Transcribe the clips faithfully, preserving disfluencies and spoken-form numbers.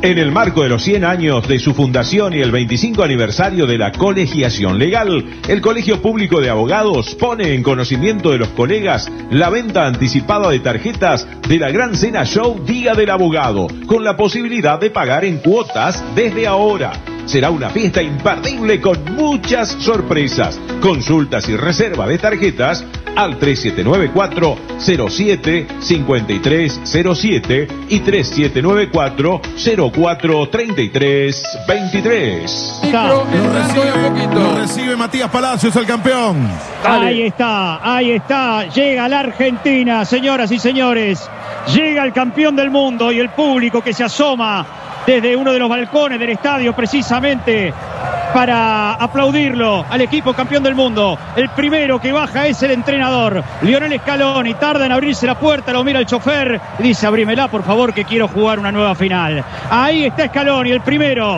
En el marco de los cien años de su fundación y el veinticinco aniversario de la colegiación legal, el Colegio Público de Abogados pone en conocimiento de los colegas la venta anticipada de tarjetas de la Gran Cena Show Día del Abogado, con la posibilidad de pagar en cuotas desde ahora. Será una fiesta imperdible con muchas sorpresas. Consultas y reserva de tarjetas al tres siete nueve cuatro cero siete cinco tres cero siete y tres siete nueve cuatro cero cuatro tres tres dos tres. Lo recibe, lo recibe Matías Palacios, el campeón. Ahí está, ahí está. Llega la Argentina, señoras y señores. Llega el campeón del mundo y el público que se asoma desde uno de los balcones del estadio precisamente para aplaudirlo al equipo campeón del mundo. El primero que baja es el entrenador Lionel Scaloni. Tarda en abrirse la puerta, lo mira el chofer y dice: abrímela por favor que quiero jugar una nueva final. Ahí está Scaloni, el primero.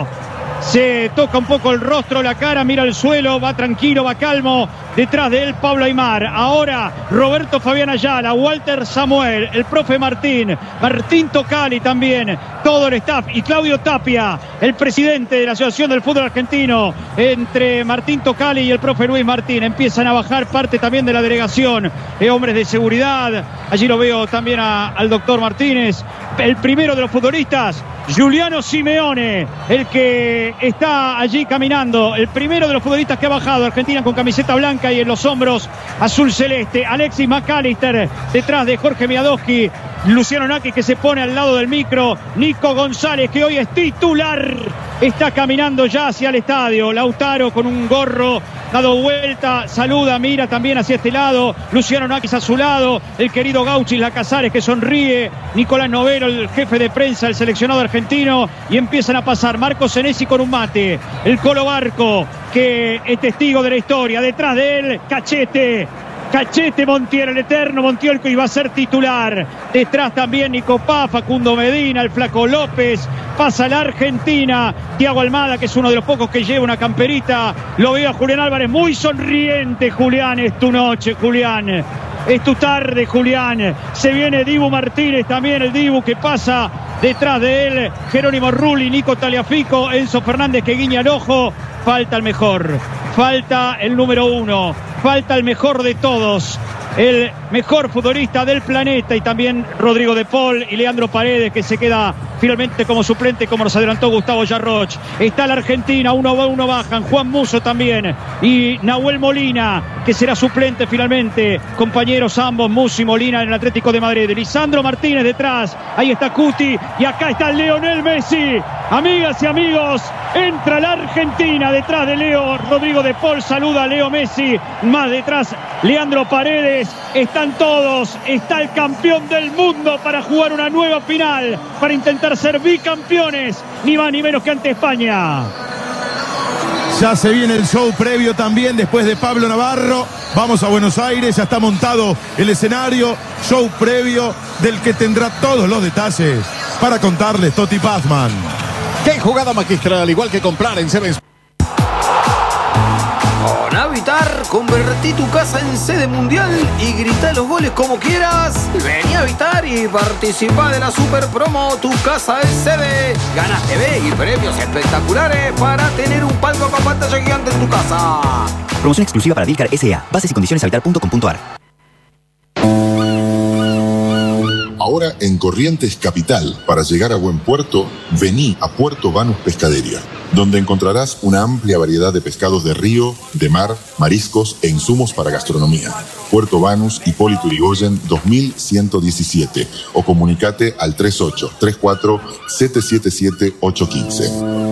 Se toca un poco el rostro, la cara, mira el suelo, va tranquilo, va calmo. Detrás de él Pablo Aimar. Ahora Roberto Fabián Ayala, Walter Samuel, el profe Martín, Martín Tocali también, todo el staff, y Claudio Tapia, el presidente de la Asociación del Fútbol Argentino. Entre Martín Tocali y el profe Luis Martín empiezan a bajar parte también de la delegación de hombres de seguridad. Allí lo veo también a, al doctor Martínez. El primero de los futbolistas, Giuliano Simeone, el que está allí caminando, el primero de los futbolistas que ha bajado. Argentina con camiseta blanca y en los hombros azul celeste. Alexis McAllister detrás de Jorge Miadowski, Luciano Naki que se pone al lado del micro, Nico González que hoy es titular, está caminando ya hacia el estadio. Lautaro con un gorro dado vuelta, saluda, mira también hacia este lado. Luciano Nakis a su lado, el querido Gauchis Lacazares que sonríe, Nicolás Novero, el jefe de prensa del seleccionado argentino, y empiezan a pasar Marco Senesi con un mate, el Colo Barco que es testigo de la historia, detrás de él Cachete, Cachete Montiel, el eterno Montiel, que iba a ser titular. Detrás también Nico Paz, Facundo Medina, el Flaco López. Pasa la Argentina, Thiago Almada, que es uno de los pocos que lleva una camperita. Lo veo a Julián Álvarez muy sonriente. Julián, es tu noche, Julián. Es tu tarde, Julián. Se viene Dibu Martínez también, el Dibu que pasa detrás de él. Jerónimo Rulli, Nico Taliafico, Enzo Fernández que guiña el ojo. Falta el mejor, falta el número uno, falta el mejor de todos, el mejor futbolista del planeta, y también Rodrigo de Paul y Leandro Paredes, que se queda finalmente como suplente, como nos adelantó Gustavo Yarroch. Está la Argentina, uno va, uno bajan, Juan Musso también, y Nahuel Molina, que será suplente finalmente, compañeros ambos, Musso y Molina en el Atlético de Madrid. Lisandro Martínez detrás, ahí está Cuti, y acá está Lionel Messi. Amigas y amigos, entra la Argentina detrás de Leo. Rodrigo de Paul saluda a Leo Messi, más detrás Leandro Paredes. Están todos, está el campeón del mundo para jugar una nueva final, para intentar ser bicampeones, ni más ni menos que ante España. Ya se viene el show previo también después de Pablo Navarro. Vamos a Buenos Aires, ya está montado el escenario. Show previo del que tendrá todos los detalles para contarles Toti Pazman. ¡Qué jugada magistral! Igual que comprar en Seven. Con Habitar, convertí tu casa en sede mundial y grita los goles como quieras. Vení a Habitar y participa de la super promo Tu Casa es Sede. Ganas T V y premios espectaculares para tener un palco con pantalla gigante en tu casa. Promoción exclusiva para Dilcar S A. Bases y condiciones habitar punto com punto a r. Ahora en Corrientes Capital, para llegar a buen puerto, vení a Puerto Banús Pescadería, donde encontrarás una amplia variedad de pescados de río, de mar, mariscos e insumos para gastronomía. Puerto Banús, Hipólito Yrigoyen dos mil ciento diecisiete, o comunicate al tres ocho tres cuatro siete siete siete ocho uno cinco.